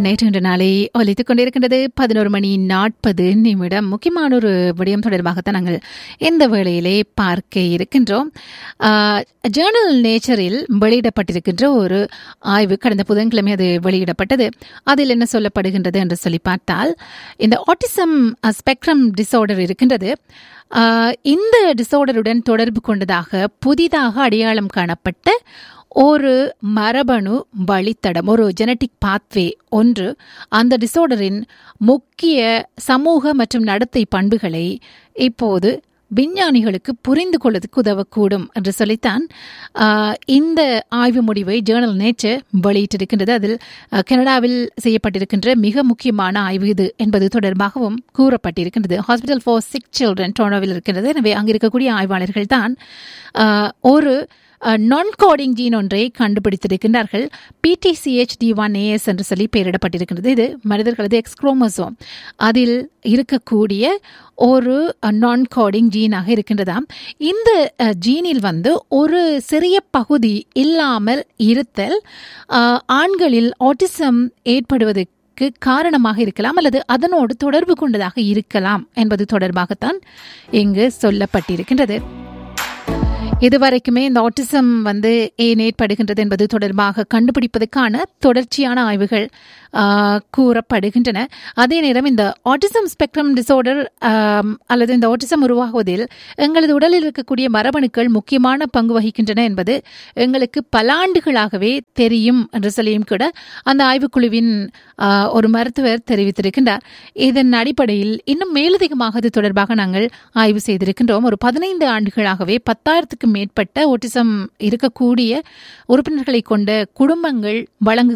நேற்று நாளை ஒலித்துக் கொண்டிருக்கின்றது 11:40. முக்கியமான ஒரு விடயம் தொடர்பாகத்தான் நாங்கள் இந்த வேளையிலே பார்க்க இருக்கின்றோம். ஜேர்னல் நேச்சரில் வெளியிடப்பட்டிருக்கின்ற ஒரு ஆய்வு கடந்த புதன்கிழமை அது வெளியிடப்பட்டது. அதில் என்ன சொல்லப்படுகின்றது என்று சொல்லி பார்த்தால், இந்த ஆட்டிசம் ஸ்பெக்ட்ரம் டிஸார்டர் இருக்கின்றது. இந்த டிஸார்டருடன் தொடர்பு கொண்டதாக புதிதாக அடையாளம் காணப்பட்ட ஒரு மரபணு வழித்தடம், ஒரு ஜெனட்டிக் பாத்வே ஒன்று அந்த டிஸார்டரின் முக்கிய சமூக மற்றும் நடத்தை பண்புகளை இப்போது விஞ்ஞானிகளுக்கு புரிந்து கொள்வதற்கு உதவக்கூடும் என்று சொல்லித்தான் இந்த ஆய்வு முடிவை ஜேர்னல் நேச்சர் வெளியிட்டிருக்கின்றது. அதில் கனடாவில் செய்யப்பட்டிருக்கின்ற மிக முக்கியமான ஆய்வு இது என்பது தொடர்பாகவும் கூறப்பட்டிருக்கின்றது. ஹாஸ்பிட்டல் ஃபார் சிக் சில்ட்ரன் டொரண்டோவில் இருக்கின்றது. எனவே அங்கு இருக்கக்கூடிய ஆய்வாளர்கள் தான் ஒரு நான் கோடிங் ஜீன் ஒன்றை கண்டுபிடித்திருக்கின்றார்கள். PTCH-D1AS என்று சொல்லி பெயரிடப்பட்டிருக்கின்றது. இது மனிதர்களது எக்ஸ் குரோமோசோம் அதில் இருக்கக்கூடிய ஒரு நான் கோடிங் ஜீனாக இருக்கின்றதாம். இந்த ஜீனில் ஒரு சிறிய பகுதி இல்லாமல் இருத்தல் ஆண்களில் ஆட்டிசம் ஏற்படுவதற்கு காரணமாக இருக்கலாம் அல்லது அதனோடு தொடர்பு கொண்டதாக இருக்கலாம் என்பது தொடர்பாகத்தான் இங்கு சொல்லப்பட்டிருக்கின்றது. இதுவரைக்குமே இந்த ஆட்டிசம் ஏன் ஏற்படுகின்றது என்பது தொடர்பாக கண்டுபிடிப்பதற்கான தொடர்ச்சியான ஆய்வுகள் கூறப்படுகின்றன. அதே நேரம் இந்த ஆட்டிசம் ஸ்பெக்ட்ரம் டிஸார்டர் அல்லது இந்த ஆட்டிசம் உருவாகுவதில் எங்களது உடலில் இருக்கக்கூடிய மரபணுக்கள் முக்கியமான பங்கு வகிக்கின்றன என்பது எங்களுக்கு பல ஆண்டுகளாகவே தெரியும் என்று சொல்லியும் கூட அந்த ஆய்வுக்குழுவின் ஒரு மருத்துவர் தெரிவித்திருக்கின்றார். இதன் அடிப்படையில் இன்னும் மேலதிகமாக இது தொடர்பாக நாங்கள் ஆய்வு செய்திருக்கின்றோம். ஒரு 15 ஆண்டுகளாகவே 10,000க்கும் மேற்பட்ட ஆட்டிசம் இருக்கக்கூடிய உறுப்பினர்களை கொண்ட குடும்பங்கள்